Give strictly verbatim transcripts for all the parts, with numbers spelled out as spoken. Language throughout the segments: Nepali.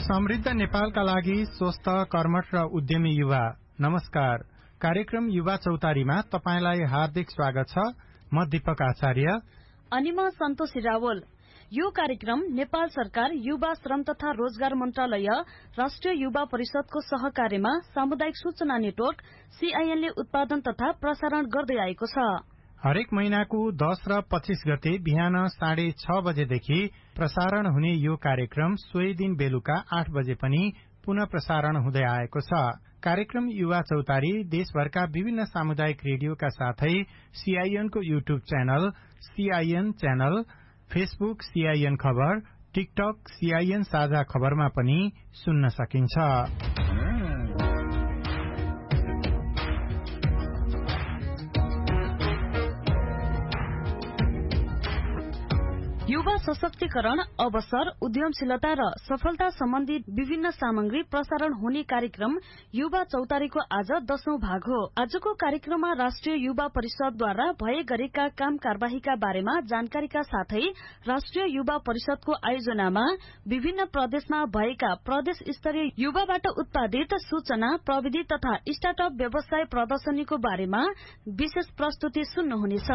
समृद्ध नेपालका लागि स्वस्थ कर्मठ र उद्यमी युवा। नमस्कार। कार्यक्रम युवा चौतारीमा तपाईंलाई हार्दिक स्वागत छ। म दीपक आचार्य अनि म सन्तोषी रावल। यो कार्यक्रम नेपाल सरकार युवा श्रम तथा रोजगार मन्त्रालय राष्ट्रिय युवा परिषदको सहकार्यमा सामुदायिक सूचना नेटवर्क सीआईएन ले उत्पादन तथा प्रसारण गर्दै आएको छ। हरेक महिनाको दस र पच्चीस गते बिहान साढे छ बजेदेखि प्रसारण हुने यो कार्यक्रम सोही दिन बेलुका आठ बजे पनि पुनः प्रसारण हुँदै आएको छ। कार्यक्रम युवा चौतारी देशभरका विभिन्न सामुदायिक रेडियोका साथै सीआईएनको YouTube channel CIN channel, Facebook CIN खबर, टिकटक सीआईएन साझा खबरमा पनि सुन्न सकिन्छ। युवा सशक्तिकरण, अवसर, उद्यमशीलता र सफलता सम्बन्धी विभिन्न सामग्री प्रसारण हुने कार्यक्रम युवा चौतारीको आज दशौं भाग हो। आजको कार्यक्रममा राष्ट्रिय युवा परिषदद्वारा भए गरेका काम कारबाहीका बारेमा जानकारीका साथै राष्ट्रिय युवा परिषदको आयोजनामा विभिन्न प्रदेशमा भएका प्रदेश स्तरीय युवाबाट उत्पादित सूचना, प्रविधि तथा स्टार्टअप व्यवसाय प्रदर्शनीको बारेमा विशेष प्रस्तुति सुन्नुहुनेछ।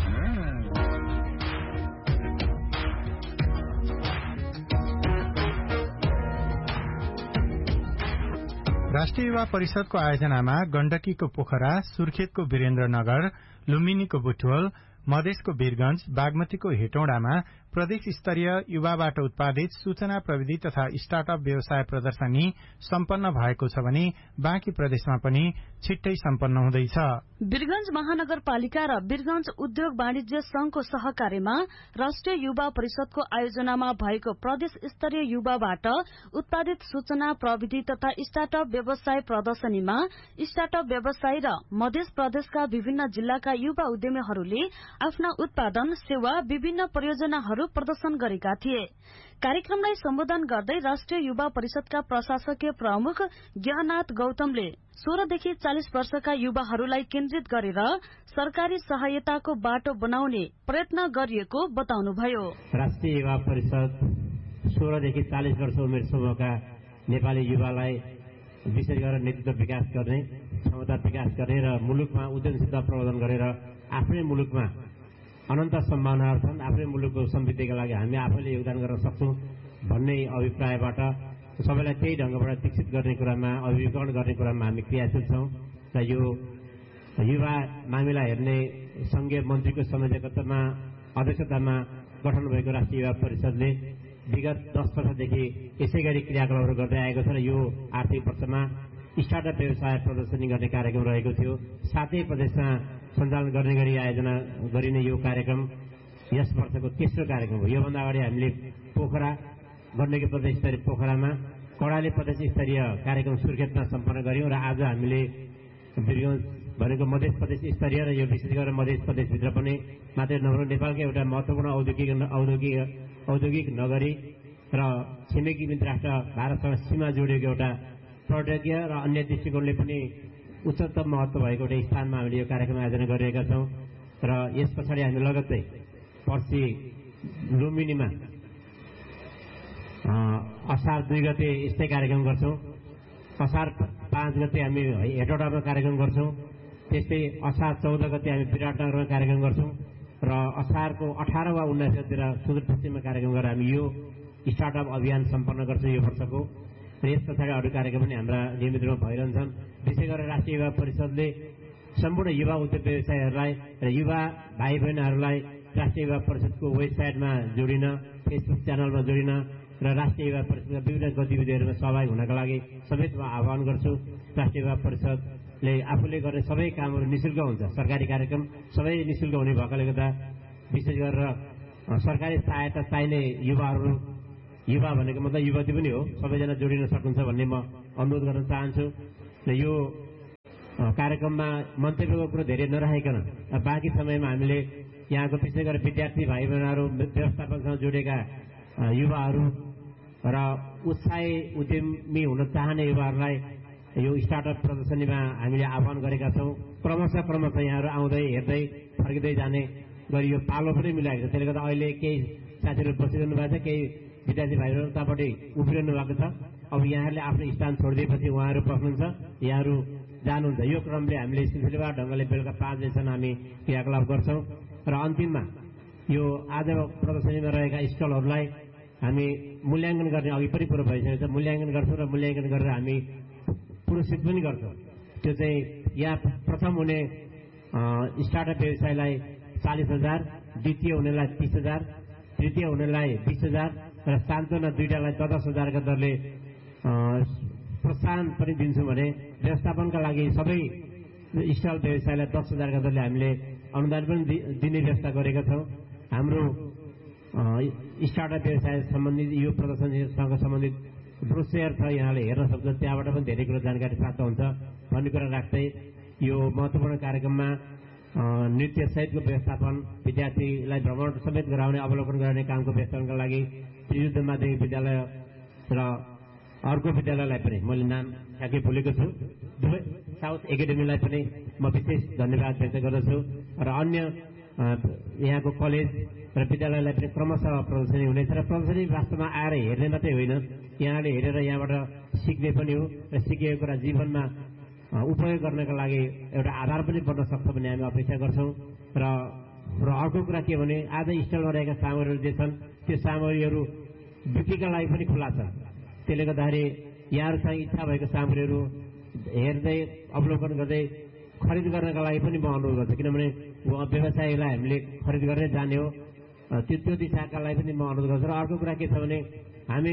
राष्ट्रिय युवा परिषदको आयोजनामा गण्डकीको पोखरा, सुर्खेतको वीरेन्द्रनगर, लुम्बिनीको बुटवल, मधेसको वीरगंज, बागमतीको हेटौडामा प्रदेश स्तरीय युवाबाट उत्पादित सूचना, प्रविधि तथा स्टार्टअप व्यवसाय प्रदर्शनी सम्पन्न भएको छ भने बाँकी प्रदेशमा पनि छिट्टै सम्पन्न हुँदैछ। वीरगंज महानगरपालिका र वीरगंज उद्योग वाणिज्य संघको सहकार्यमा राष्ट्रिय युवा परिषदको आयोजनामा भएको प्रदेश स्तरीय युवाबाट उत्पादित सूचना, प्रविधि तथा स्टार्टअप व्यवसाय प्रदर्शनीमा स्टार्टअप व्यवसाय र मध्य प्रदेशका विभिन्न जिल्लाका युवा उद्यमीहरूले आफ्ना उत्पादन, सेवा, विभिन्न परियोजनाहरू प्रदर्शन गरेका थिए। कार्यक्रमलाई सम्बोधन गर्दै राष्ट्रिय युवा परिषदका प्रशासकीय प्रमुख ज्ञनाथ गौतमले सोह्रदेखि चालिस वर्षका युवाहरूलाई केन्द्रित गरेर सरकारी सहायताको बाटो बनाउने प्रयत्न गरिएको बताउनुभयो। राष्ट्रिय युवा परिषद सोह्रदेखि चालिस वर्ष उमेर समूहका नेपाली युवालाई विशेष गरेर नेतृत्व विकास गर्ने, क्षमता विकास गर्ने र मुलुकमा उद्यमशीलता प्रवर्धन गरेर आफ्नै मुलुकमा अनन्त सम्भावनाहरू छन्, आफ्नै मुलुकको समृद्धिका लागि हामी आफैले योगदान गर्न सक्छौं भन्ने अभिप्रायबाट सबैलाई त्यही ढंगबाट विकसित गर्ने कुरामा, अभिवीकरण गर्ने कुरामा हामी क्रियाशील छौं र यो युवा मामिला हेर्ने संघीय मन्त्रीको संयोजकत्वमा अध्यक्षतामा गठन भएको राष्ट्रिय युवा परिषदले विगत दस वर्षदेखि यसै गरी क्रियाकलापहरू गर्दै आएको छ र यो आर्थिक वर्षमा स्टार्टअप व्यवसाय प्रदर्शनी गर्ने कार्यक्रम रहेको थियो। सातै प्रदेशमा सञ्चालन गर्ने गरी आयोजना गरिने यो कार्यक्रम यस वर्षको तेस्रो कार्यक्रम हो। योभन्दा अगाडि हामीले पोखरा, गण्डकी प्रदेश स्तरीय पोखरामा, कर्णाली प्रदेश स्तरीय कार्यक्रम सुर्खेतमा सम्पन्न गर्यौं र आज हामीले वीरगंज भनेको मध्य प्रदेश स्तरीय र यो विशेष गरेर मध्य प्रदेशभित्र पनि मात्रै नभएर नेपालकै एउटा महत्वपूर्ण औद्योगिक औद्योगिक औद्योगिक नगरी र छिमेकी मित्र राष्ट्र भारतसँग सीमा जोडिएको एउटा पर्यटकीय र अन्य दृष्टिकोणले पनि उच्चतम महत्व भएको एउटा स्थानमा हामीले यो कार्यक्रम आयोजना गरिरहेका छौं र यस पछाडि हामी लगत्तै पर्सि लुम्बिनीमा असार दुई गते यस्तै कार्यक्रम गर्छौं। असार पाँच गते हामी हेटौडामा कार्यक्रम गर्छौं। त्यस्तै असार चौध गते हामी विराटनगरमा कार्यक्रम गर्छौं र असारको अठार वा उन्नाइस गतेतिर सुदूरपश्चिममा कार्यक्रम गरेर हामी यो स्टार्टअप अभियान सम्पन्न गर्छौं यो वर्षको। र यस पछाडि अरू कार्यक्रम पनि हाम्रा नियमित रूपमा भइरहन्छन्। विशेष गरेर राष्ट्रिय युवा परिषदले सम्पूर्ण युवा उद्योग व्यवसायहरूलाई र युवा भाइ बहिनीहरूलाई राष्ट्रिय युवा परिषदको वेबसाइटमा जोडिन, फेसबुक च्यानलमा जोडिन र राष्ट्रिय युवा परिषदका विभिन्न गतिविधिहरूमा सहभागी हुनका लागि समेत म आह्वान गर्छु। राष्ट्रिय युवा परिषदले आफूले गर्ने सबै कामहरू निशुल्क हुन्छ। सरकारी कार्यक्रम सबै निशुल्क हुने भएकोले गर्दा विशेष गरेर सरकारी सहायता चाहिने युवाहरू, युवा भनेको मतलब युवती पनि हो, सबैजना जोडिन सक्नुहुन्छ भन्ने म अनुरोध गर्न चाहन्छु। र यो कार्यक्रममा मन्तव्यको कुरो धेरै नराखिकन बाँकी समयमा हामीले यहाँको विशेष गरेर विद्यार्थी भाइ बहिनीहरू, व्यवस्थापनसँग जोडिएका युवाहरू र उत्साही उद्यमी हुन चाहने युवाहरूलाई यो स्टार्टअप प्रदर्शनीमा हामीले आह्वान गरेका छौं। क्रमशः क्रमशः यहाँहरू आउँदै हेर्दै फर्किँदै जाने गरी यो पालो पनि मिलाएको छ। त्यसले गर्दा अहिले केही साथीहरू बसिरहनु भएको छ, केही विद्यार्थी भाइहरू उतापट्टि उभिरहनु भएको छ। अब यहाँहरूले आफ्नो स्थान छोडिदिएपछि उहाँहरू बस्नुहुन्छ, यहाँहरू जानुहुन्छ। यो क्रमले हामीले सिलसिलेवार ढङ्गले बेलुका पाँच बजेसम्म हामी क्रियाकलाप गर्छौँ र अन्तिममा यो आज प्रदर्शनीमा रहेका स्टलहरूलाई हामी मूल्याङ्कन गर्ने अघि पनि कुरो भइसकेको छ। मूल्याङ्कन गर्छौँ र मूल्याङ्कन गरेर हामी पुरस्कृत पनि गर्छौँ। त्यो चाहिँ यहाँ प्रथम हुने स्टार्टअप व्यवसायलाई चालिस हजार, द्वितीय हुनेलाई तीस हजार, तृतीय हुनेलाई बिस हजार र सान्तोना दुईटालाई दस दस हजारका दरले प्रोत्साहन पनि दिन्छौँ भने व्यवस्थापनका लागि सबै स्टल व्यवसायलाई दस हजारका दरले हामीले अनुदान पनि दिने व्यवस्था गरेका छौँ। हाम्रो स्टार्टअप व्यवसाय सम्बन्धित यो प्रदर्शनीसँग सम्बन्धित ब्रोसियर छ, यहाँले हेर्न सक्छ, त्यहाँबाट पनि धेरै कुरो जानकारी प्राप्त हुन्छ भन्ने कुरा राख्दै यो महत्त्वपूर्ण कार्यक्रममा नृत्य सहितको व्यवस्थापन, विद्यार्थीलाई भ्रमण समेत गराउने, अवलोकन गराउने कामको व्यवस्थापनका लागि त्रियुद्ध माध्यमिक विद्यालय र अर्को विद्यालयलाई पनि मैले नाम ठ्याक्कै भुलेको छु, दुवै साउथ एकाडेमीलाई पनि म विशेष धन्यवाद व्यक्त गर्दछु र अन्य यहाँको कलेज र विद्यालयलाई पनि क्रमशः प्रदर्शनी हुनेछ र प्रदर्शनी वास्तवमा आएर हेर्ने मात्रै होइन, यहाँले हेरेर यहाँबाट सिक्ने पनि हो र सिकेको कुरा जीवनमा उपयोग गर्नका लागि एउटा आधार पनि बन्न सक्छ भन्ने हामी अपेक्षा गर्छौँ। र र अर्को कुरा के भने आज स्टलमा रहेका सामग्रीहरू जे छन् त्यो सामग्रीहरू बिक्रीका लागि पनि खुला छ। त्यसले गर्दाखेरि यहाँहरूसँग इच्छा भएको सामग्रीहरू हेर्दै अवलोकन गर्दै खरिद गर्नका लागि पनि म अनुरोध गर्छु, किनभने व्यवसायीलाई हामीले खरिद गरेर जाने हो, त्यो त्यो दिशाका लागि पनि म अनुरोध गर्छु। र अर्को कुरा के छ भने हामी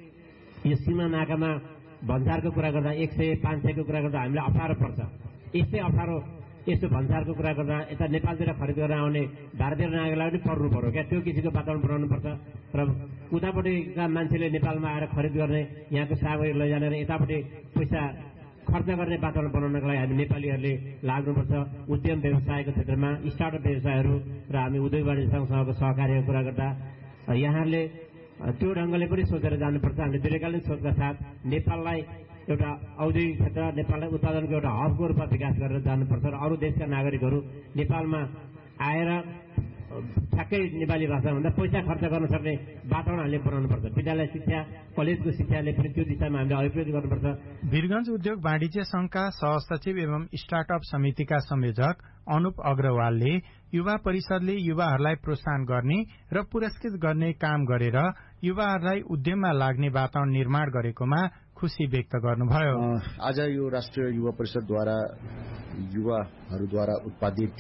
यो सीमा नाकामा भन्सारको कुरा गर्दा एक सय पाँच सयको कुरा गर्दा हामीलाई अप्ठ्यारो पर्छ। यस्तै अप्ठ्यारो यस्तो भन्सारको कुरा गर्दा यता नेपालतिर खरिद गर्न आउने भारतीय नागरिकलाई पनि पर्नु पर्यो क्या, त्यो किसिमको वातावरण बनाउनुपर्छ र उतापट्टिका मान्छेले नेपालमा आएर खरिद गर्ने, यहाँको सामग्री लैजाने र यतापट्टि पैसा खर्च गर्ने वातावरण बनाउनको लागि हामी नेपालीहरूले लाग्नुपर्छ। उद्यम व्यवसायको क्षेत्रमा स्टार्टअप व्यवसायहरू र हामी उद्योग वाणिज्य सङ्घसँगको सहकार्यको कुरा गर्दा यहाँहरूले त्यो ढङ्गले पनि सोचेर जानुपर्छ। हामीले दीर्घकालीन सोचका साथ नेपाललाई एउटा औद्योगिक क्षेत्र, नेपाललाई उत्पादनको एउटा हबको रूपमा विकास गरेर जानुपर्छ र अरू देशका नागरिकहरू नेपालमा आएर ठ्याक्कै नेपाली भाषाभन्दा पैसा खर्च गर्न सक्ने वातावरण हामीले बनाउनुपर्छ। विद्यालय शिक्षा, कलेजको शिक्षाले पनि त्यो दिशामा हामीले अभिप्रेत गर्नुपर्छ। वीरगञ्ज उद्योग वाणिज्य संघका सहसचिव एवं स्टार्टअप समितिका संयोजक अनुप अग्रवालले युवा परिषदले युवाहरूलाई प्रोत्साहन गर्ने र पुरस्कृत गर्ने काम गरेर युवाहरूलाई उद्यममा लाग्ने वातावरण निर्माण गरेकोमा खुशी व्यक्त गर्नुभयो। आज यो राष्ट्रिय युवा परिषदद्वारा युवाहरूद्वारा उत्पादित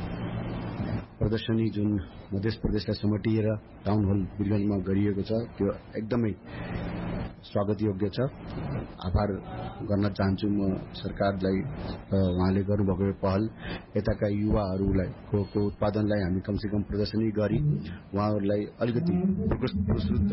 प्रदर्शनी जुन मध्य प्रदेशलाई समेटिएर टाउन हल वीरगञ्जमा गरिएको छ त्यो एकदमै स्वागत योग्य छ। आभार गर्न चाहन्छु म सरकारलाई, उहाँले गर्नुभएको पहल यताका युवाहरूलाई को, को उत्पादनलाई हामी कमसेकम प्रदर्शनी गरी उहाँहरूलाई अलिकति प्रस्तुत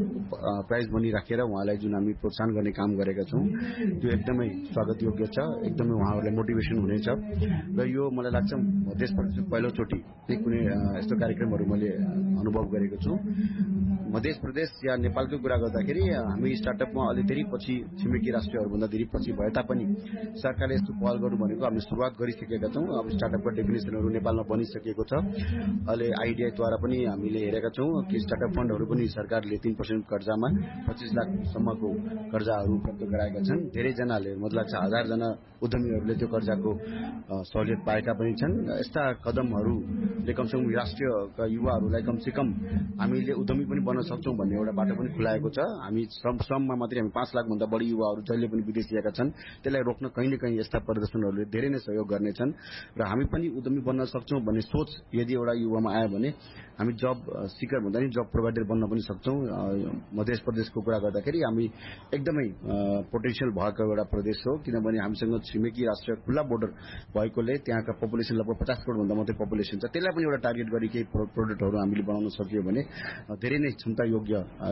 प्राइज मनी राखेर उहाँलाई जुन हामी प्रोत्साहन गर्ने काम गरेका छौँ त्यो एकदमै स्वागत योग्य छ। एकदमै उहाँहरूलाई मोटिभेसन हुनेछ र यो मलाई लाग्छ मध्य प्रदेशमा पहिलोचोटि कुनै यस्तो कार्यक्रमहरू मैले अनुभव गरेको छु। मध्य प्रदेश या नेपालको कुरा गर्दाखेरि हामी स्टार्टअपमा अलि धेरै पछि छिमेकी राष्ट्रहरूभन्दा धेरै पछि भए तापनि सरकारले यस्तो पहल गर्नु भनेको हामीले सुरुवात गरिसकेका छौँ। अब स्टार्टअपको डेफिनेसनहरू नेपालमा बनिसकेको छ। अहिले आइडिआईद्वारा पनि हामीले हेरेका छौँ कि स्टार्टअप फन्डहरू पनि सरकारले तीन पर्सेन्ट कर्जामा पच्चिस लाखसम्मको कर्जाहरू उपलब्ध गराएका छन्। धेरैजनाले मतलब लाग्छ हजारजना उद्यमीहरूले त्यो कर्जाको सहुलियत पाएका पनि छन्। यस्ता कदमहरूले कमसेकम राष्ट्रियका युवाहरूलाई कमसेकम हामीले उद्यमी पनि बन्न सक्छौँ भन्ने एउटा बाटो पनि खुलाएको छ। हामी श्रममा मात्रै हामी पाँच लाखभन्दा बढी युवाहरू जहिले पनि विदेश गएका छन्, त्यसलाई रोक्न कहीँ न कहीँ यस्ता प्रदर्शनहरूले धेरै नै सहयोग गर्नेछन् र हामी पनि उद्यमी बन्न सक्छौँ भन्ने सोच यदि एउटा युवामा आयो भने हामी जब सिकर भन्दा नि जब प्रोभाइडर बन्न पनि सक्छौँ। मध्य प्रदेशको कुरा गर्दाखेरि हामी एकदमै पोटेन्सियल भएको एउटा प्रदेश हो, किनभने हामीसँग छिमेकी राष्ट्र खुल्ला बोर्डर भएकोले त्यहाँका पपुलेसन लगभग पचास करोडभन्दा मात्रै पपुलेसन छ। त्यसलाई पनि एउटा टार्गेट गरी केही प्रोडक्टहरू हामीले बनाउन सकियो भने धेरै नै क्षमता योग्य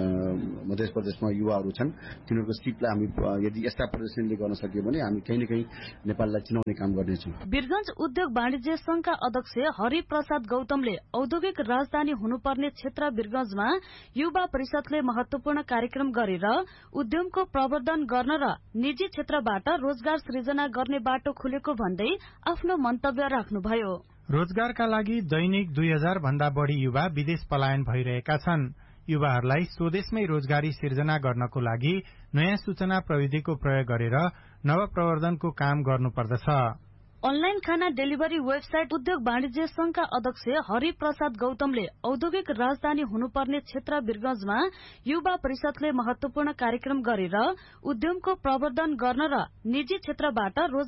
मध्य प्रदेशमा युवाहरू छन्। तिनीहरूको सिपलाई हामी यदि यस्ता प्रदर्शनले गर्न सक्यो भने हामी कहीँ न कहीँ नेपाललाई चिनाउने काम गर्नेछौँ। वीरगञ्ज उद्योग वाणिज्य संघका अध्यक्ष हरिप्रसाद गौतमले औद्योगिक राजधानी हुनुपर्ने क्षेत्र वीरगञ्जमा युवा परिषदले महत्वपूर्ण कार्यक्रम गरेर उद्यमको प्रवर्धन गर्न र निजी क्षेत्रबाट रोजगार सृजना गर्ने बाटो खुलेको भन्दै आफ्नो मन्तव्य राख्नुभयो। रोजगारका लागि दैनिक दुई हजार भन्दा बढ़ी युवा विदेश पलायन भइरहेका छन्। युवाहरूलाई स्वदेशमै रोजगारी सिर्जना गर्नको लागि नयाँ सूचना प्रविधिको प्रयोग गरेर नवप्रवर्धनको काम गर्नुपर्दछ। अनलाइन खाना डेलिभरी वेबसाइट उद्योग वाणिज्य संघका अध्यक्ष हरि प्रसाद गौतमले औद्योगिक राजधानी हुनुपर्ने क्षेत्र वीरगंजमा युवा परिषदले महत्वपूर्ण कार्यक्रम गरेर उद्यमको प्रवर्धन गर्न र निजी क्षेत्रबाट